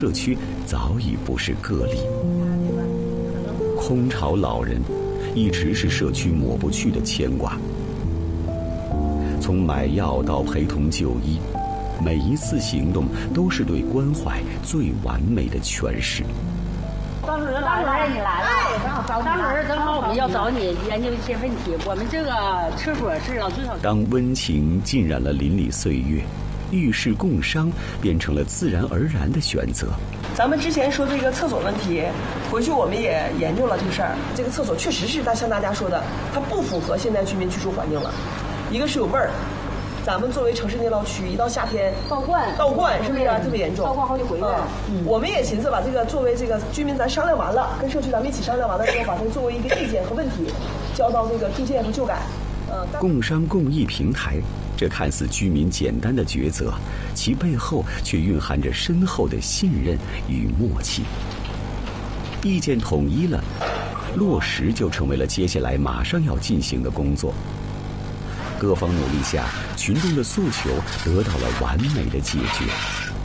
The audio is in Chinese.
社区早已不是个例。空巢老人一直是社区抹不去的牵挂。从买药到陪同就医，每一次行动都是对关怀最完美的诠释。 张主任你来了，张主任正好我们要找你研究一些问题。我们这个厕所是要最少。 当温情浸染了邻里岁月，与世共商变成了自然而然的选择。 咱们之前说这个厕所问题，回去我们也研究了这个事儿。这个厕所确实是像大家说的，它不符合现在居民居住环境了。一个是有味儿，咱们作为城市内涝区，一到夏天倒灌是不是特别严重？ 倒灌好几回了。 我们也寻思把这个作为这个居民咱商量完了，跟社区咱们一起商量完了之后，把它作为一个意见和问题，交到这个住建和旧改。 共商共益平台，这看似居民简单的抉择，其背后却蕴含着深厚的信任与默契。意见统一了，落实就成为了接下来马上要进行的工作。各方努力下，群众的诉求得到了完美的解决。